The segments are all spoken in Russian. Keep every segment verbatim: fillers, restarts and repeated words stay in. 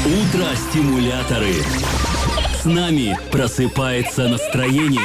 Утро-стимуляторы. С нами просыпается настроение.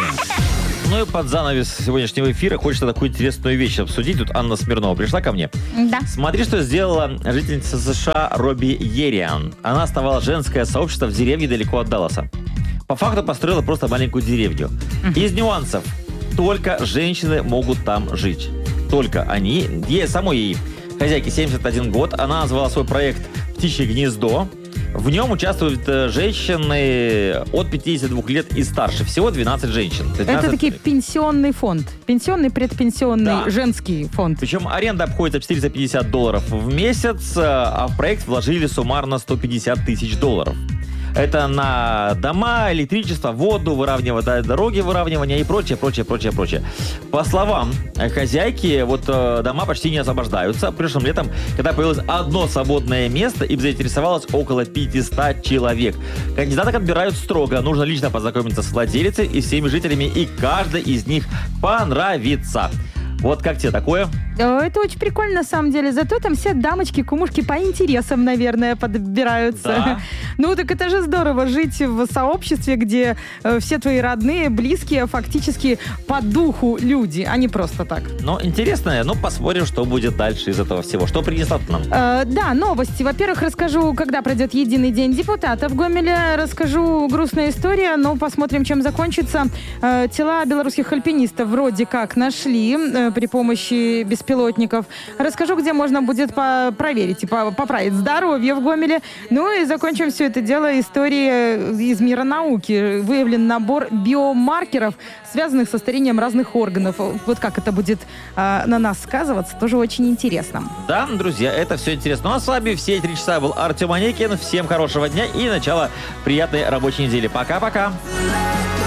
Ну и под занавес сегодняшнего эфира хочется такую интересную вещь обсудить. Тут Анна Смирнова пришла ко мне. Да. Смотри, что сделала жительница США Робби Ериан. Она основала женское сообщество в деревне далеко от Далласа. По факту построила просто маленькую деревню. Из нюансов. Только женщины могут там жить. Только они. Ей, самой ей, хозяйке, семьдесят один год. Она назвала свой проект «Птичье гнездо». В нем участвуют э, женщины от пятидесяти двух лет и старше. Всего двенадцать женщин. Это таки пенсионный фонд. Пенсионный, предпенсионный, Да. женский фонд. Причем аренда обходится в четыреста пятьдесят долларов в месяц, а в проект вложили суммарно сто пятьдесят тысяч долларов. Это на дома, электричество, воду, выравнивание дороги, выравнивание и прочее, прочее, прочее, прочее. По словам хозяйки, вот э, дома почти не освобождаются. Прошлым летом, когда появилось одно свободное место, им заинтересовалось около пятьсот человек. Кандидаток отбирают строго. Нужно лично познакомиться с владелицей и всеми жителями, и каждый из них понравится. Вот как тебе такое? Это очень прикольно, на самом деле. Зато там все дамочки, кумушки по интересам, наверное, подбираются. Да. Ну, так это же здорово жить в сообществе, где э, все твои родные, близкие, фактически по духу люди, а не просто так. Ну, интересно, ну, посмотрим, что будет дальше из этого всего. Что принесла нам? Э, да, новости. Во-первых, расскажу, когда пройдет единый день депутата в Гомеле. Расскажу грустная история, но посмотрим, чем закончится. Э, тела белорусских альпинистов вроде как нашли э, при помощи беспилотников. Расскажу, где можно будет по- проверить и по- поправить здоровье в Гомеле. Ну и закончим все это дело историей из мира науки. Выявлен набор биомаркеров, связанных со старением разных органов. Вот как это будет э, на нас сказываться, тоже очень интересно. Да, друзья, это все интересно. Ну а с вами все три часа был Артем Анейкин. Всем хорошего дня и начала приятной рабочей недели. Пока-пока.